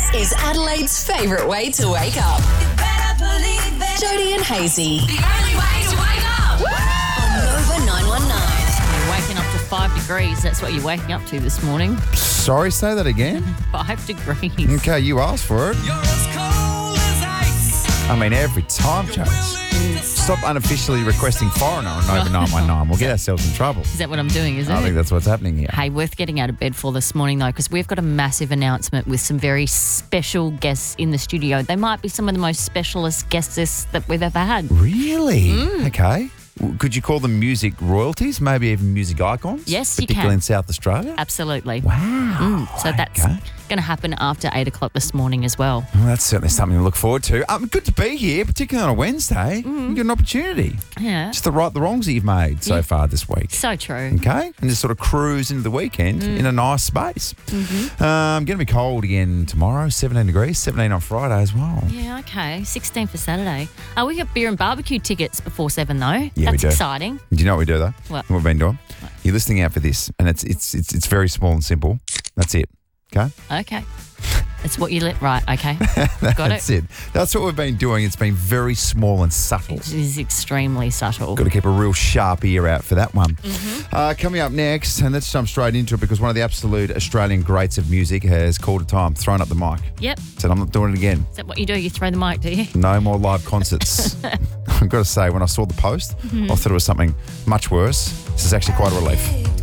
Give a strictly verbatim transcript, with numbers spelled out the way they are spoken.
is Adelaide's favourite way to wake up. Jody and Hazy. The only way to wake up. On Nova nine one nine. You're waking up to five degrees. That's what you're waking up to this morning. Sorry, say that again. Five degrees. Okay, you asked for it. You're as cold as ice. I mean, every time, Chase. Stop unofficially requesting foreigner on Nova nine one nine. We'll get ourselves in trouble. Is that what I'm doing, is it? I think that's what's happening here. Hey, worth getting out of bed for this morning, though, because we've got a massive announcement with some very special guests in the studio. They might be some of the most specialist guests that we've ever had. Really? Okay. Could you call them music royalties? Maybe even music icons? Yes, you Particularly can. in South Australia? Absolutely. Wow. So that's Okay. going to happen after eight o'clock this morning as well. Well, that's certainly something to look forward to. Um, good to be here, particularly on a Wednesday. You get an opportunity. Yeah. Just to right the wrongs that you've made so Yeah. far this week. So true. Okay? And just sort of cruise into the weekend in a nice space. Mm-hmm. Um, going to be cold again tomorrow, seventeen degrees, seventeen on Friday as well. Yeah, okay. sixteen for Saturday. Oh, we got beer and barbecue tickets before seven, though. Yeah, we That's do. exciting. Do you know what we do though? What? We've been doing? You're listening out for this, and it's it's it's it's very small and simple. That's it. Okay? Okay. It's what you let right, okay. Got That's it. it. That's what we've been doing. It's been very small and subtle. It is extremely subtle. Got to keep a real sharp ear out for that one. Mm-hmm. Uh, coming up next, and let's jump straight into it because one of the absolute Australian greats of music has called a time, thrown up the mic. Yep. Said, I'm not doing it again. Is that what you do? You throw the mic, do you? No more live concerts. I've got to say, when I saw the post, Mm-hmm. I thought it was something much worse. This is actually quite a relief.